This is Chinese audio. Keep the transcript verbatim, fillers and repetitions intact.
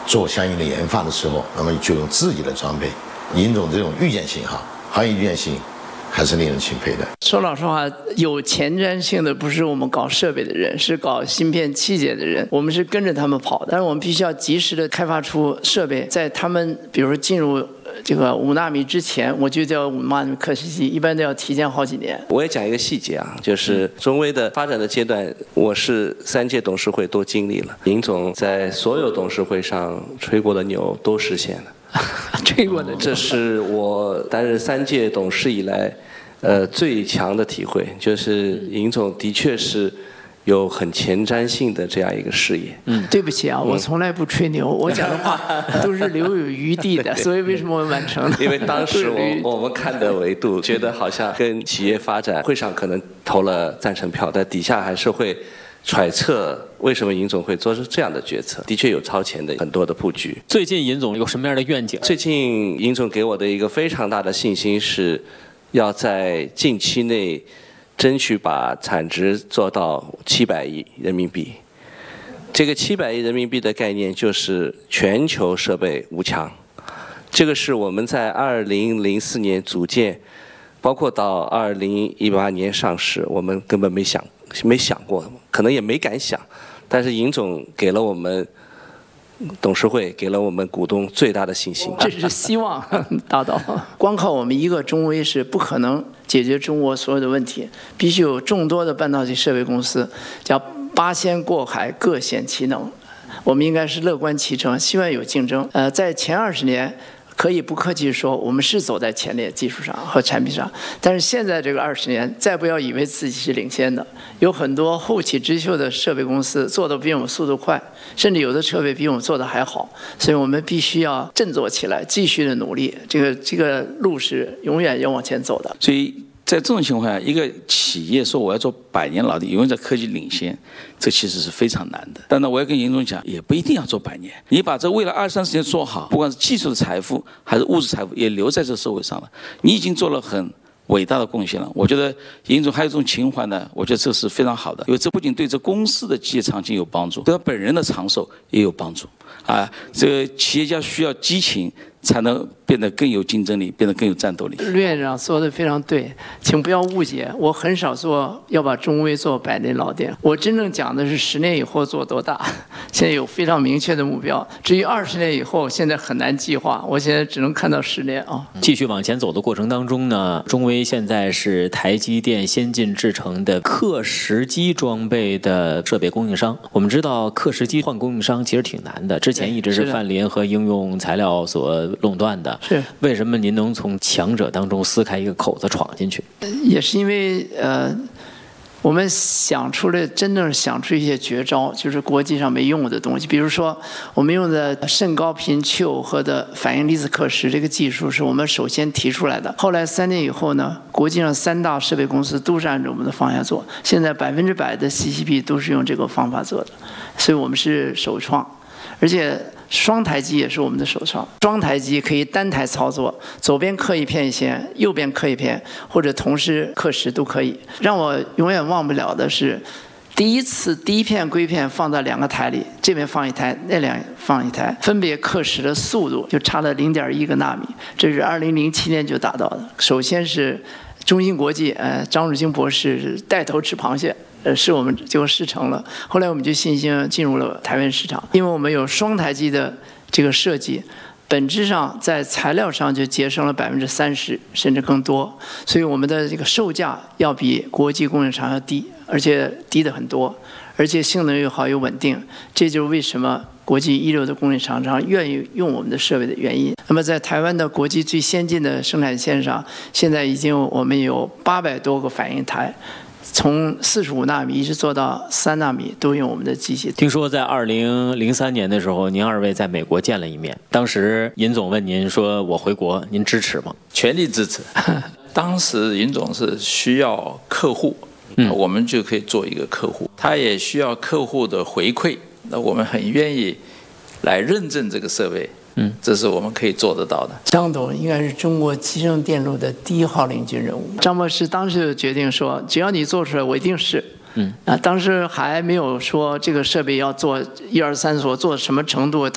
做相应的研发的时候，那么就用自己的装备。尹总这种预见性哈，行业预见性还是令人钦佩的。 说老实话，有前瞻性的不是我们搞设备的人，是搞芯片器械的人，我们是跟着他们跑的。但是我们必须要及时的开发出设备，在他们比如说进入这个五纳米之前，我就叫五纳米刻蚀机，一般都要提前好几年。 我也讲一个细节啊，就是中微的发展的阶段，我是三届董事会都经历了。尹总在所有董事会上吹过的牛都实现了。 吹过的， 这是我担任三届董事以来，呃，最强的体会，就是尹总的确是有很前瞻性的这样一个视野。 嗯，对不起啊，我从来不吹牛，我讲的话都是留有余地的，所以为什么我完成了？ 因为当时我我们看的维度，觉得好像跟企业发展，会上可能投了赞成票，但底下还是会揣测为什么尹总会做出这样的决策，的确有超前的很多的布局。 最近尹总有什么样的愿景？ 最近尹总给我的一个非常大的信心是，要在近期内争取把产值做到七百亿人民币。这个七百亿人民币的概念就是全球设备五强，这个是我们在二零零四年组建，包括到二零一八年上市，我们根本没想没想过，可能也没敢想，但是尹总给了我们董事会，给了我们股东最大的信心。 这是希望达到。光靠我们一个中微是不可能解决中国所有的问题，必须有众多的半导体设备公司，叫八仙过海，各显其能。我们应该是乐观其成，希望有竞争。呃，在前二十年。可以不客气说，我们是走在前列，技术上和产品上。但是现在这个二十年，再不要以为自己是领先的，有很多后起之秀的设备公司做的比我们速度快，甚至有的设备比我们做的还好。所以我们必须要振作起来，继续的努力。这个这个路是永远要往前走的。 所以在这种情况下，一个企业说我要做百年老店，永远在科技领先，这其实是非常难的。但呢，我要跟尹总讲，也不一定要做百年。你把这未来二三十年做好，不管是技术的财富还是物质财富，也留在这社会上了。你已经做了很伟大的贡献了。我觉得尹总还有一种情怀呢，我觉得这是非常好的，因为这不仅对这公司的基业长青有帮助，对他本人的长寿也有帮助。啊，这个企业家需要激情，才能变得更有竞争力，变得更有战斗力。 陆院长说的非常对，请不要误解，我很少说要把中微做百年老店，我真正讲的是十年以后做多大，现在有非常明确的目标。至于二十年以后，现在很难计划，我现在只能看到十年啊。 继续往前走的过程当中呢，中微现在是台积电先进制程的刻蚀机装备的设备供应商。我们知道刻蚀机换供应商其实挺难的，之前一直是范林和应用材料所垄断的。 是， 为什么您能从强者当中撕开一个口子闯进去？ 也是因为呃，我们想出了真正想出一些绝招，就是国际上没用过的东西。比如说，我们用的甚高频溴合的反应离子刻蚀这个技术是我们首先提出来的。后来三年以后呢，国际上三大设备公司都是按照我们的方向做，现在百分之百的 C C P 都是用这个方法做的，所以我们是首创，而且。双台机也是我们的首创，双台机可以单台操作，左边刻一片线，右边刻一片，或者同时刻蚀都可以。让我永远忘不了的是，第一次第一片硅片放到两个台里，这边放一台，那两放一台，分别刻蚀的速度就差了零点一个纳米，这是二零零七年就达到的。首先是中芯国际，呃，张汝京博士带头吃螃蟹。呃，是我们结果事成了。后来我们就信心进入了台湾市场，因为我们有双台机的这个设计，本质上在材料上就节省了百分之三十甚至更多，所以我们的这个售价要比国际供应商要低，而且低的很多，而且性能又好又稳定。这就是为什么国际一流的供应厂商愿意用我们的设备的原因。那么在台湾的国际最先进的生产线上，现在已经我们有八百多个反应台。从四十五纳米一直做到三纳米，都用我们的机器。 听说在二零零三年的时候，您二位在美国见了一面，当时尹总问您说：“我回国，您支持吗？” 全力支持。当时尹总是需要客户，嗯，我们就可以做一个客户；他也需要客户的回馈，那我们很愿意来认证这个设备。嗯，这是我们可以做得到的。 张董应该是中国集成电路的第一号领军人物。张博士当时就决定说，只要你做出来，我一定是。嗯啊，当时还没有说这个设备要做一二三所做什么程度，